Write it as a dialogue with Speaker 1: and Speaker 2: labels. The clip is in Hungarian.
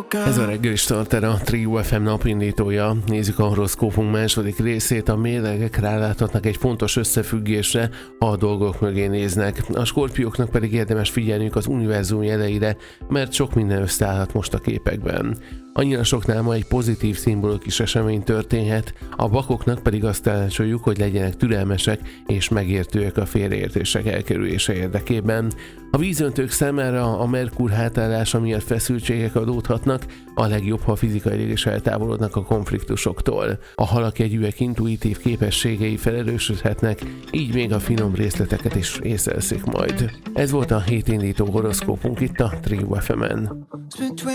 Speaker 1: Ez a reggeli starter, a Trio FM napindítója. Nézzük a horoszkópunk második részét. A mérlegek ráláthatnak egy fontos összefüggésre, ha a dolgok mögé néznek. A skorpióknak pedig érdemes figyelniük az univerzum jeleire, mert sok minden összeállhat most a képekben. Annyira soknál ma egy pozitív szimbolikus esemény történhet, a vakoknak pedig azt tanácsoljuk, hogy legyenek türelmesek és megértőek a félreértések elkerülése érdekében. A vízöntők számára a Merkur hátállása miatt feszültségek adódhatnak, a legjobb, ha fizikailag is eltávolodnak a konfliktusoktól. A halakjegyűek intuitív képességei felerősödhetnek, így még a finom részleteket is észreveszik majd. Ez volt a hétindító horoszkópunk itt a Trio FM-en.